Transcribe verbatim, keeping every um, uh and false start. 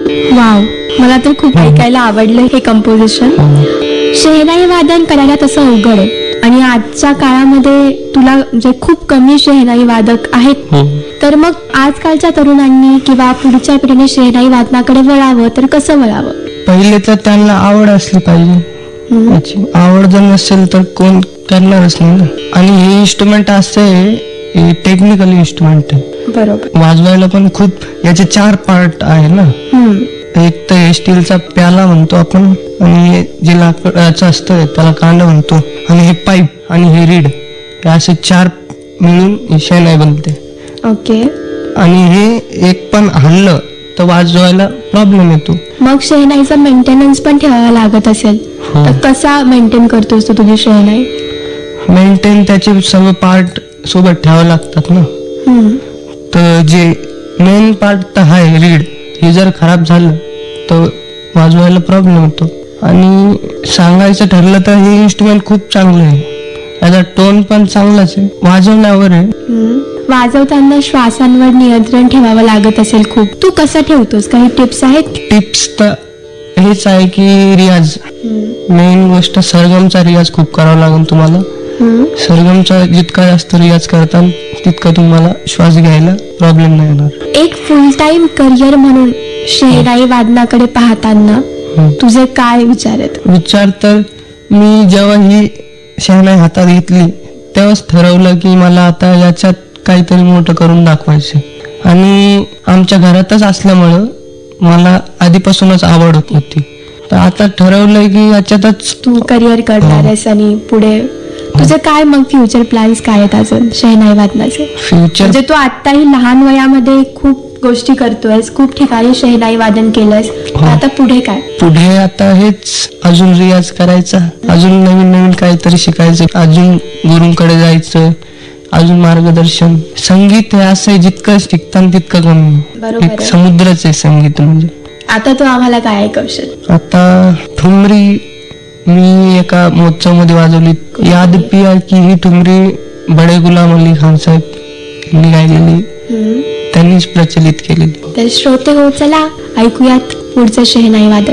Wow, मला तर खूप ऐकायला आवडलं हे कंपोजिशन. शहनाई वादन करायला तसं अवघड आहे आणि आजच्या काळामध्ये तुला म्हणजे खूप कमी शहनाई वादक आहेत. तर मग आजकालच्या तरुणांनी किंवा पुढच्या पिढीने शहनाई वादनाकडे वळावं तर कसं वळावं? पहिले तर त्यांना आवड असली पाहिजे. याची आवड जर नसेल तर कोण करणारच नाही ना. आणि हे इन्स्ट्रुमेंट असं आहे, टेक्निकल इन्स्ट्रुमेंट आहे. बरोबर. वाजवायला पण खूप याचे चार पार्ट आहे ना. एक तर स्टीलचा प्याला म्हणतो आपण, आणि जे लाकडाचं असतं त्याला कांड म्हणतो, आणि हे पाईप आणि हे रीड, हे असे चार मिळून शहनाई बनते. ओके. आणि हे एक पण हल्लं तर वाजवायला प्रॉब्लेम येतो. मग शहनाईचा मेंटेनन्स पण ठेवावा लागत असेल, तर कसा मेंटेन करतोस तू तुझी शहनाई? मेंटेन त्याचे सर्व पार्ट सोबत ठेवावे लागतात ना. तर जे मेन पार्ट तर आहे रीड, हे जर खराब झालं तर वाजवायला प्रॉब्लेम होतो. आणि सांगायचं ठरलं तर हे इन्स्ट्रुमेंट खूप चांगलं आहे, याचा टोन पण चांगलाच आहे, वाजवण्यावर आहे. वाजवताना श्वासांवर नियंत्रण ठेवावं लागत असेल खूप, तू कसं ठेवतोस? काही टिप्स आहेत? टिप्स तर हेच आहे की रियाज, मेन गोष्ट सरगमचा रियाज खूप करावा लागेल तुम्हाला. सरगमचा जितका जास्त रियाज करता तितका तुम्हाला श्वास घ्यायला प्रॉब्लेम नाही येणार. एक फुल टाइम करिअर म्हणून शहनाई वादनाकडे पाहताना तुझे काय विचार आहेत? विचार तर मी जेव्हा ही शहनाई हातात घेतली तेव्हाच ठरवलं की मला आता याच्यात काहीतरी मोठं करून दाखवायचं. आणि आमच्या घरातच असल्यामुळं मला आधीपासूनच आवड होती, तर आता ठरवलंय की याच्यातच तू करिअर करणार आहेस. आणि पुढे तुझे काय मग फ्युचर प्लॅन्स काय आहेत अजून शहनाई वादनाचे? फ्युचर म्हणजे तू आताही लहान वयामध्ये खूप गोष्टी करतोयस, खूप ठिकाणी शहनाई वादन केलंस, आता पुढे काय? पुढे आता हेच अजून रियाज करायचा, अजून नवीन नवीन काहीतरी शिकायचं, अजून गुरूंकडे जायचं, अजून मार्गदर्शन. संगीत हे असं आहे, जितकं शिकताना तितकं कमी, एक समुद्रच आहे संगीत म्हणजे. आता तू आम्हाला काय ऐकवशील? आता ठुमरी मी एका महोत्सव मध्ये वाजवली. याद पिया की ही ठुमरी बडे गुलाम अली खान साहेब यांनी गायलेली, त्यांनीच प्रचलित केलेली. तर श्रोते हो, चला ऐकूयात पुढचं शहनाई वादन.